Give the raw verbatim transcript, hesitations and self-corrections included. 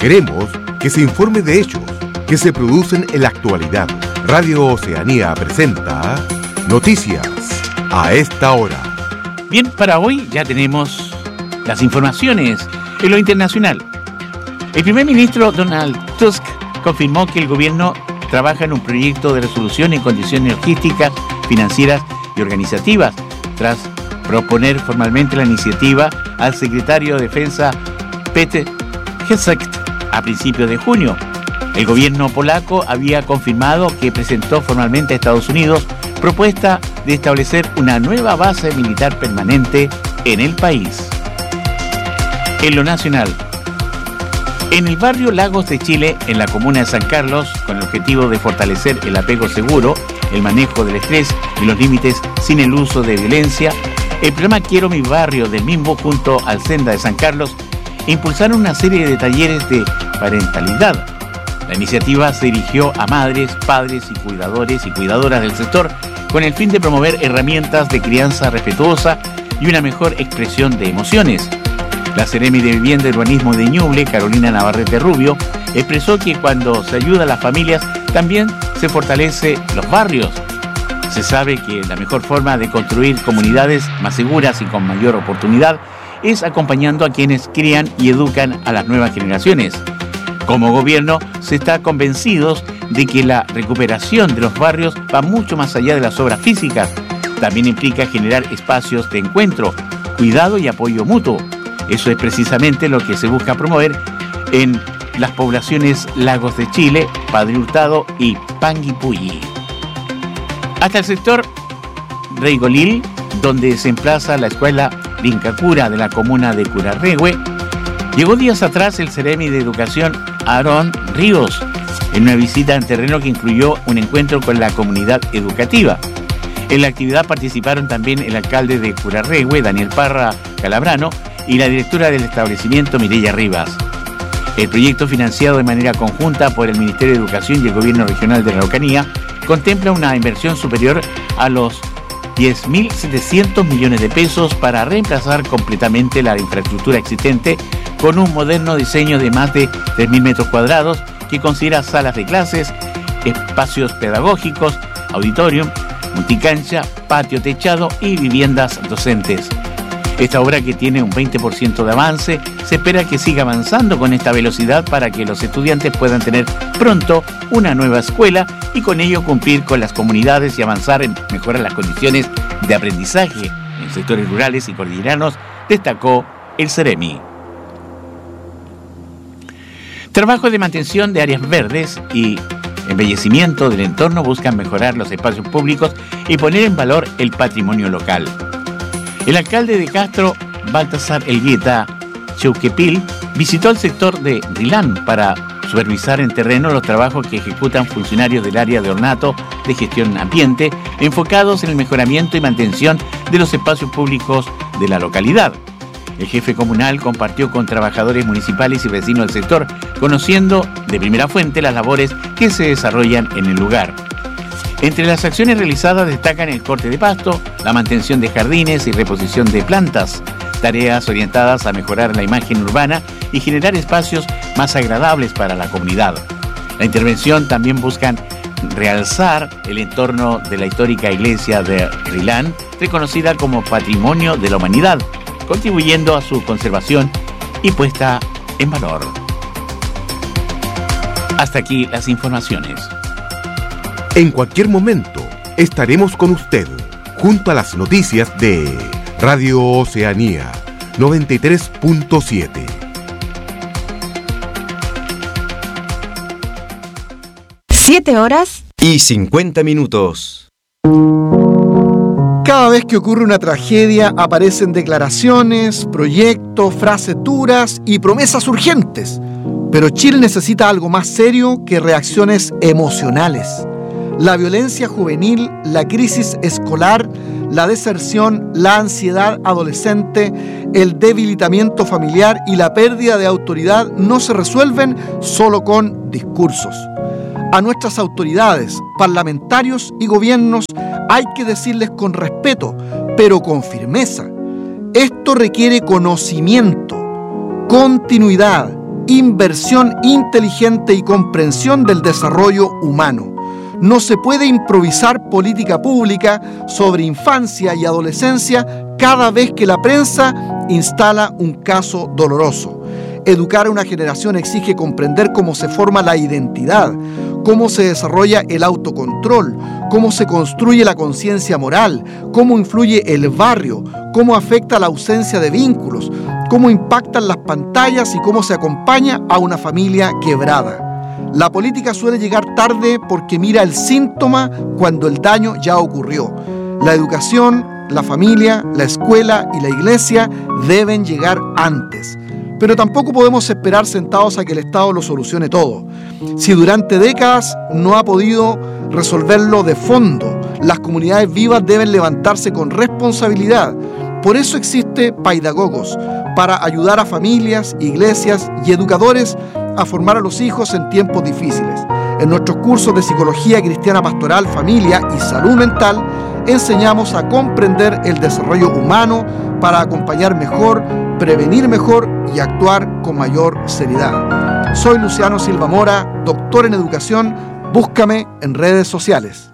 Queremos que se informe de hechos que se producen en la actualidad. Radio Oceanía presenta Noticias a esta hora. Bien, para hoy ya tenemos las informaciones en lo internacional. El primer ministro Donald Tusk confirmó que el gobierno trabaja en un proyecto de resolución en condiciones logísticas, financieras y organizativas, tras proponer formalmente la iniciativa al secretario de Defensa Petr Hezek a principios de junio. El gobierno polaco había confirmado que presentó formalmente a Estados Unidos propuesta de establecer una nueva base militar permanente en el país. En lo nacional, en el barrio Lagos de Chile, en la comuna de San Carlos, con el objetivo de fortalecer el apego seguro, el manejo del estrés y los límites sin el uso de violencia, el programa Quiero mi barrio del mismo junto al Senda de San Carlos impulsaron una serie de talleres de parentalidad. La iniciativa se dirigió a madres, padres y cuidadores y cuidadoras del sector con el fin de promover herramientas de crianza respetuosa y una mejor expresión de emociones. La Seremi de Vivienda y Urbanismo de Ñuble, Carolina Navarrete Rubio, expresó que cuando se ayuda a las familias también se fortalece los barrios. Se sabe que la mejor forma de construir comunidades más seguras y con mayor oportunidad es acompañando a quienes crían y educan a las nuevas generaciones. Como gobierno se está convencidos de que la recuperación de los barrios va mucho más allá de las obras físicas. También implica generar espacios de encuentro, cuidado y apoyo mutuo. Eso es precisamente lo que se busca promover en las poblaciones Lagos de Chile, Padre Hurtado y Panguipulli. Hasta el sector Reigolil, donde se emplaza la escuela Lincacura de la comuna de Curarrehue, llegó días atrás el Seremi de Educación Aarón Ríos, en una visita en terreno que incluyó un encuentro con la comunidad educativa. En la actividad participaron también el alcalde de Curarrehue, Daniel Parra Calabrano, y la directora del establecimiento, Mireya Rivas. El proyecto, financiado de manera conjunta por el Ministerio de Educación y el Gobierno Regional de la Araucanía, contempla una inversión superior a los diez mil setecientos millones de pesos para reemplazar completamente la infraestructura existente con un moderno diseño de más de tres mil metros cuadrados que considera salas de clases, espacios pedagógicos, auditorium, multicancha, patio techado y viviendas docentes. Esta obra, que tiene un veinte por ciento de avance, se espera que siga avanzando con esta velocidad para que los estudiantes puedan tener pronto una nueva escuela y con ello cumplir con las comunidades y avanzar en mejorar las condiciones de aprendizaje en sectores rurales y cordilleranos, destacó el Seremi. Trabajos de mantención de áreas verdes y embellecimiento del entorno buscan mejorar los espacios públicos y poner en valor el patrimonio local. El alcalde de Castro, Baltasar Elgueta Cheuquepil, visitó el sector de Rilán para supervisar en terreno los trabajos que ejecutan funcionarios del área de ornato de gestión ambiente enfocados en el mejoramiento y mantención de los espacios públicos de la localidad. El jefe comunal compartió con trabajadores municipales y vecinos del sector, conociendo de primera fuente las labores que se desarrollan en el lugar. Entre las acciones realizadas destacan el corte de pasto, la mantención de jardines y reposición de plantas, tareas orientadas a mejorar la imagen urbana y generar espacios más agradables para la comunidad. La intervención también buscan realzar el entorno de la histórica iglesia de Rilán, reconocida como Patrimonio de la Humanidad, contribuyendo a su conservación y puesta en valor. Hasta aquí las informaciones. En cualquier momento estaremos con usted, junto a las noticias de Radio Oceanía noventa y tres punto siete. Siete horas y cincuenta minutos. Cada vez que ocurre una tragedia aparecen declaraciones, proyectos, frases duras y promesas urgentes. Pero Chile necesita algo más serio que reacciones emocionales. La violencia juvenil, la crisis escolar, la deserción, la ansiedad adolescente, el debilitamiento familiar y la pérdida de autoridad no se resuelven solo con discursos. A nuestras autoridades, parlamentarios y gobiernos hay que decirles con respeto, pero con firmeza. Esto requiere conocimiento, continuidad, inversión inteligente y comprensión del desarrollo humano. No se puede improvisar política pública sobre infancia y adolescencia cada vez que la prensa instala un caso doloroso. Educar a una generación exige comprender cómo se forma la identidad, cómo se desarrolla el autocontrol, cómo se construye la conciencia moral, cómo influye el barrio, cómo afecta la ausencia de vínculos, cómo impactan las pantallas y cómo se acompaña a una familia quebrada. La política suele llegar tarde porque mira el síntoma cuando el daño ya ocurrió. La educación, la familia, la escuela y la iglesia deben llegar antes. Pero tampoco podemos esperar sentados a que el Estado lo solucione todo. Si durante décadas no ha podido resolverlo de fondo, las comunidades vivas deben levantarse con responsabilidad. Por eso existe Paidagogos, para ayudar a familias, iglesias y educadores a formar a los hijos en tiempos difíciles. En nuestros cursos de Psicología Cristiana Pastoral, Familia y Salud Mental, enseñamos a comprender el desarrollo humano para acompañar mejor, prevenir mejor y actuar con mayor seriedad. Soy Luciano Silva Mora, doctor en educación. Búscame en redes sociales.